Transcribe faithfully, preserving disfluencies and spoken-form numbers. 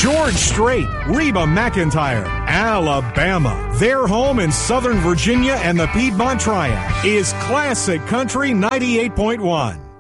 George Strait, Reba McEntire, Alabama. Their home in Southern Virginia and the Piedmont Triad is Classic Country ninety-eight point one.